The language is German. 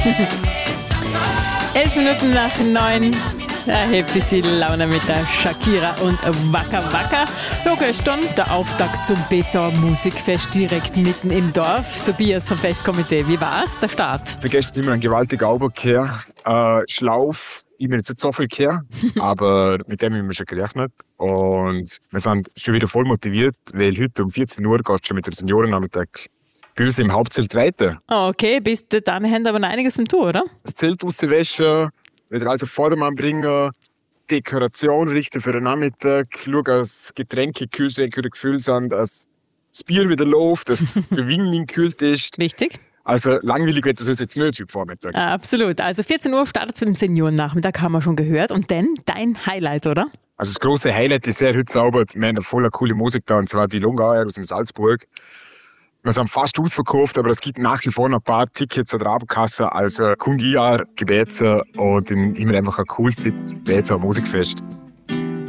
11 Minuten nach 9. Da hebt sich die Laune mit der Shakira und Waka Waka. Ja, gestern der Auftakt zum Bezauer Musikfest direkt mitten im Dorf. Tobias vom Festkomitee, wie war's, der Start? Für gestern sind wir ein gewaltiger Auberkehr. Schlauf, ich bin jetzt nicht so viel Kehr, aber mit dem haben wir schon gerechnet. Und wir sind schon wieder voll motiviert, weil heute um 14 Uhr geht es schon mit dem Seniorennachmittag bei uns im Hauptzelt weiter. Okay, bis dann haben aber noch einiges im Tour, oder? Das Zelt rauswaschen, wieder alles auf Vordermann bringen, Dekoration richten für den Nachmittag, schauen, dass Getränke, Kühlschränke gefüllt sind, dass das Bier wieder läuft, dass der Wein gekühlt ist. Wichtig. Also langweilig wird das uns jetzt nicht heute Vormittag. Absolut. Also 14 Uhr startet es mit dem Seniorennachmittag, haben wir schon gehört. Und dann dein Highlight, oder? Also das grosse Highlight ist heute sauber. Wir haben eine voll coole Musik da, und zwar die Lungauer aus dem Salzburg. Wir sind fast ausverkauft, aber es gibt nach wie vor noch ein paar Tickets oder Abendkasse. Also kommt ihr, gebet's und immer einfach ein cooles Bezauer Musikfest.